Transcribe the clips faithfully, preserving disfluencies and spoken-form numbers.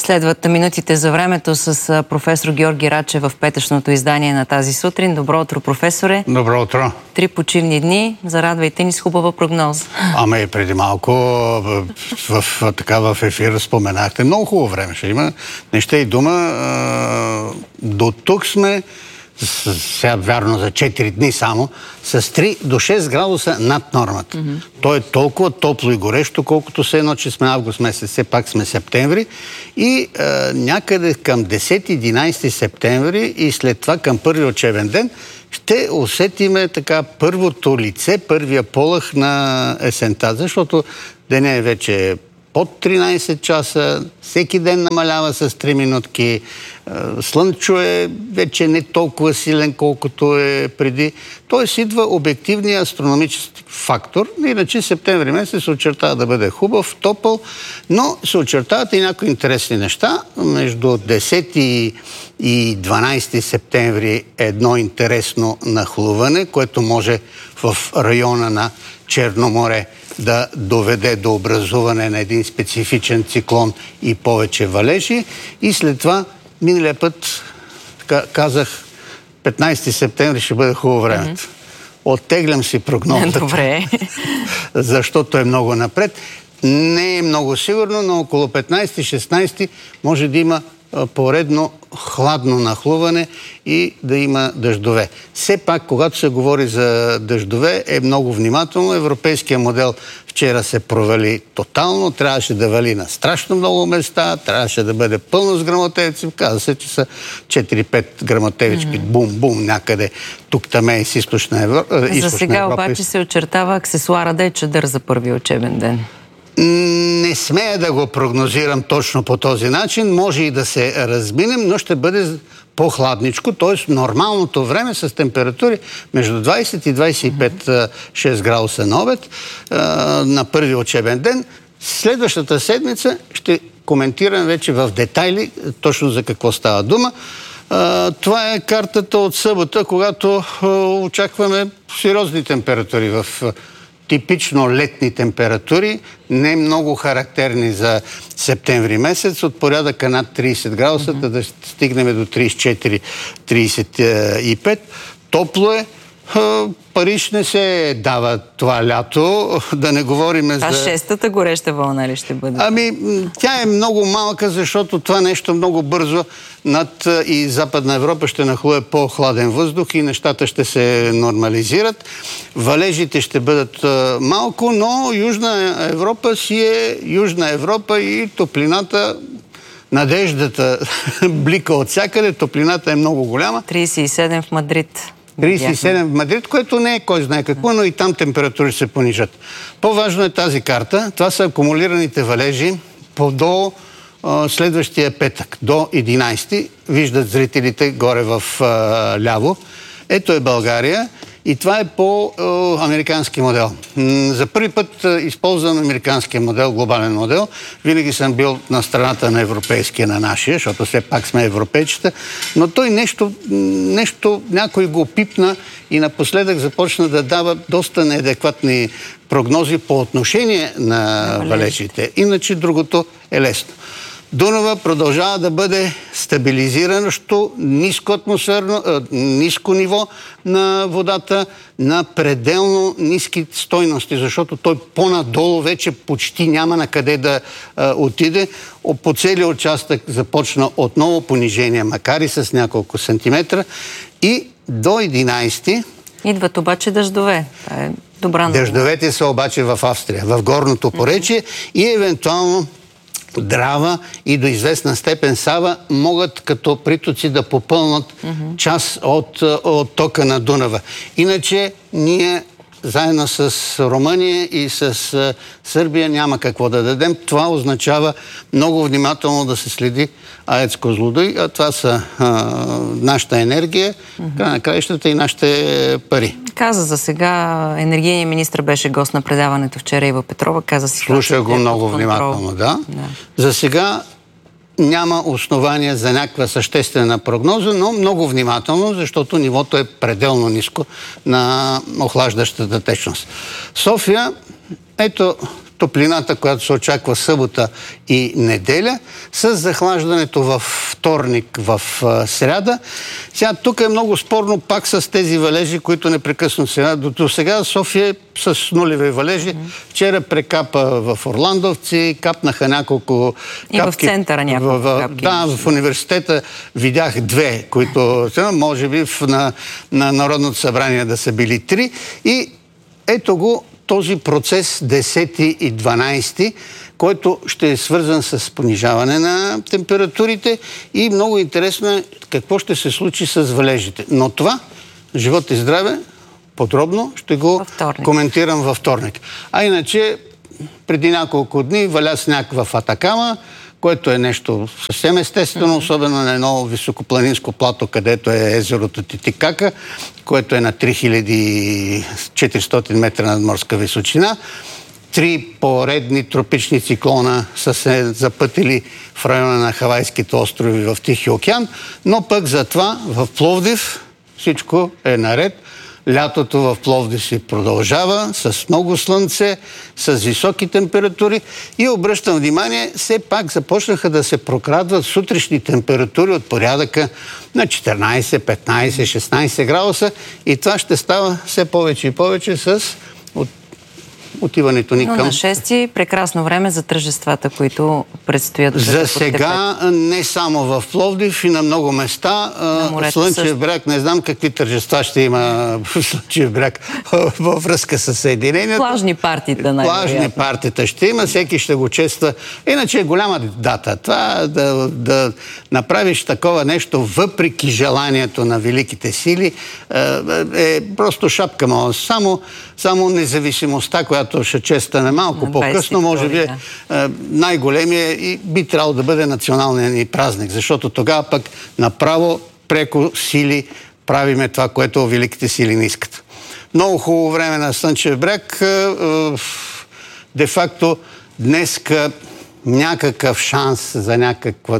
Следват минутите за времето с професор Георги Рачев в петъчното издание на тази сутрин. Добро утро, професоре. Добро утро. Три почивни дни. Зарадвайте ни с хубава прогноза. Ама и преди малко в, в, в, така, в ефира споменахте. Много хубаво време ще има. Не ще и дума. А, до тук сме, сега вярно за четири дни само, с три до шест градуса над нормата. Mm-hmm. То е толкова топло и горещо, колкото се едно, че сме август месец, все пак сме септември. И а, някъде към десети-единайсети септември и след това към първи учебен ден ще усетиме така първото лице, първия полъх на есента, защото деня е вече под тринайсет часа, всеки ден намалява с три минутки, слънчо е вече не толкова силен, колкото е преди. Тоест идва обективния астрономически фактор. Иначе септември месец се очертава да бъде хубав, топъл, но се очертават и някои интересни неща. Между десети и дванайсети септември едно интересно нахлуване, което може в района на Черно море да доведе до образуване на един специфичен циклон и повече валежи. И след това, миналия път, така, казах, петнайсети септември ще бъде хубаво времето. Mm-hmm. Оттеглям си прогнозата. Добре. Защото е много напред. Не е много сигурно, но около петнайсети-шестнайсети може да има поредно хладно нахлуване и да има дъждове. Все пак, когато се говори за дъждове, е много внимателно. Европейския модел вчера се провали тотално. Трябваше да вали на страшно много места, трябваше да бъде пълно с гръмотевици. Каза се, че са четири-пет гръмотевички, mm-hmm. бум-бум някъде тук-таме и с източна Европа. За сега Европа, обаче се очертава аксесуара да е чадър за първи учебен ден. Не смея да го прогнозирам точно по този начин. Може и да се разминем, но ще бъде по-хладничко, т.е. нормалното време с температури между двайсет и двайсет и пет шест градуса на обед на първи учебен ден. Следващата седмица ще коментирам вече в детайли точно за какво става дума. Това е картата от събота, когато очакваме сериозни температури в типично летни температури, не много характерни за септември месец, от порядъка над трийсет градуса, mm-hmm. да стигнем до трийсет и четири - трийсет и пет. Топло е. Париж не се дава това лято, да не говорим за... А шестата гореща вълна ли ще бъде? Ами, тя е много малка, защото това нещо много бързо над и Западна Европа ще нахлуе по-хладен въздух и нещата ще се нормализират. Валежите ще бъдат малко, но Южна Европа си е Южна Европа и топлината, надеждата блика от всякъде, топлината е много голяма. трийсет и седем в Мадрид. трийсет и седем в Мадрид, което не е кой знае какво, но и там температури се понижат. По-важно е тази карта. Това са акумулираните валежи по до а, следващия петък, до единайсети. Виждат зрителите горе в а, ляво. Ето е България. И това е по а, американски модел. М- за първи път а, използвам американския модел, глобален модел. Винаги съм бил на страната на европейския, на нашия, защото все пак сме европейчета. Но той нещо, нещо някой го пипна и напоследък започна да дава доста неадекватни прогнози по отношение на валежите. Иначе другото е лесно. Дунава продължава да бъде стабилизиращо ниско атмосферно, э, ниско ниво на водата, на пределно ниски стойности, защото той по-надолу вече почти няма на къде да э, отиде. По целия участък започна отново понижение, макар и с няколко сантиметра. И до единайсети... Идват обаче дъждове. Това е добра новина. Дъждовете са обаче в Австрия, в горното поречие mm-hmm. и евентуално Драва и до известна степен Сава могат като притоци да попълнат mm-hmm. част от, от тока на Дунава. Иначе ние заедно с Румъния и с Сърбия няма какво да дадем. Това означава много внимателно да се следи АЕЦ Козлодуй, а това са а, нашата енергия, mm-hmm. край на краищата и нашите пари. Каза за сега, енергийният министр беше гост на предаването вчера Ива Петрова, каза си... Слушах го много внимателно, да. да. За сега няма основания за някаква съществена прогноза, но много внимателно, защото нивото е пределно ниско на охлаждащата течност. София, ето топлината, която се очаква събота и неделя, с захлаждането във вторник, в сряда. Сега тук е много спорно пак с тези валежи, които непрекъснато сега. До сега София е с нулеви валежи. Mm-hmm. Вчера прекапа в Орландовци, капнаха няколко и капки. И в центъра няколко в, капки. Да, в университета видях две, които може би в, на, на Народното събрание да са били три. И ето го този процес десети и дванайсети, който ще е свързан с понижаване на температурите и много интересно е какво ще се случи с валежите. Но това, живот и здраве, подробно ще го коментирам във вторник. А иначе, преди няколко дни валя сняг в Атакама, което е нещо съвсем естествено, mm-hmm. особено на едно високопланинско плато, където е езерото Титикака, което е на три хиляди и четиристотин метра надморска височина. Три поредни тропични циклона са се запътили в района на Хавайските острови в Тихия океан, но пък затова в Пловдив всичко е наред. Лятото в Пловдив си продължава с много слънце, с високи температури и обръщам внимание, все пак започнаха да се прокрадват сутрешни температури от порядъка на четиринайсет, петнайсет, шестнайсет градуса и това ще става все повече и повече с от отиването ни Но към... на шести прекрасно време за тържествата, които предстоят. За да сега не само в Пловдив и на много места. Слънчев бряг, не знам какви тържества ще има в Слънчев бряг във връзка с съединението. Плажни партита, най-вероятно. Плажни партита ще има, всеки ще го чества. Иначе е голяма дата. Това да, да направиш такова нещо въпреки желанието на великите сили е просто шапка мала. Само, само независимостта, която ще честваме малко по-късно, може би е най-големия и би трябвало да бъде националният ни празник, защото тогава пък направо преко сили правиме това, което великите сили не искат. Много хубаво време на Слънчев бряг. Де-факто днеска някакъв шанс за някаква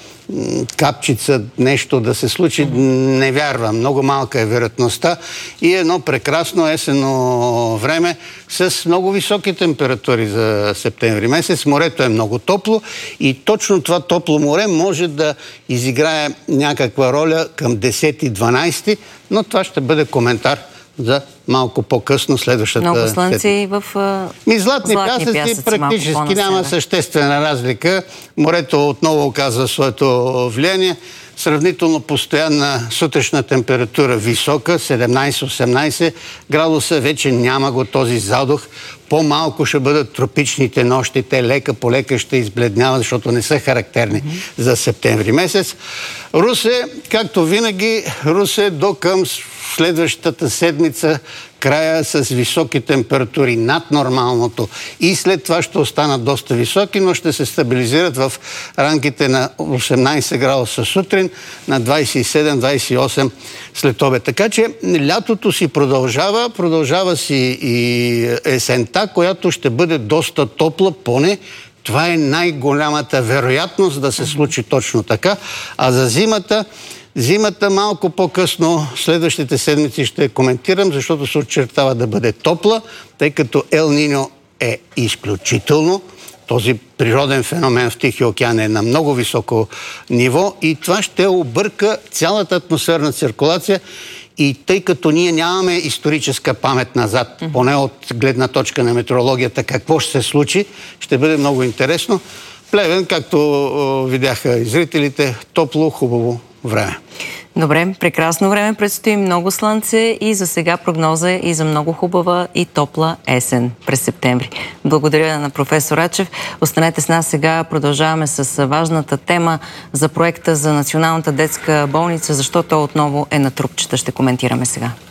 капчица, нещо да се случи, не вярвам. Много малка е вероятността и едно прекрасно есенно време с много високи температури за септември месец. Морето е много топло и точно това топло море може да изиграе някаква роля към десети и дванайсети, но това ще бъде коментар за малко по-късно следващата... Много слънце в Ми, златни, златни пясъци, пясъци практически няма съществена разлика. Морето отново оказва своето влияние. Сравнително постоянна сутрешна температура висока, седемнайсет-осемнайсет градуса. Вече няма го този задух. По-малко ще бъдат тропичните нощи. Те лека по лека ще избледняват, защото не са характерни mm-hmm. за септември месец. Русе, както винаги, Русе до към следващата седмица края с високи температури над нормалното и след това ще останат доста високи, но ще се стабилизират в рамките на осемнайсет градуса сутрин, на двайсет и седем двайсет и осем след обед. Така че лятото си продължава, продължава си и есента, която ще бъде доста топла, поне това е най-голямата вероятност да се случи точно така, а за зимата Зимата малко по-късно, следващите седмици ще коментирам, защото се очертава да бъде топла, тъй като Ел Ниньо е изключително. Този природен феномен в Тихия океан е на много високо ниво и това ще обърка цялата атмосферна циркулация. И тъй като ние нямаме историческа памет назад, mm-hmm. поне от гледна точка на метеорологията, какво ще се случи, ще бъде много интересно. Плевен, както видяха и зрителите, топло, хубаво време. Добре, прекрасно време предстои, много слънце и за сега прогноза е и за много хубава и топла есен през септември. Благодаря на професор Рачев. Останете с нас сега, продължаваме с важната тема за проекта за Националната детска болница, защото отново е на трупчета. Ще коментираме сега.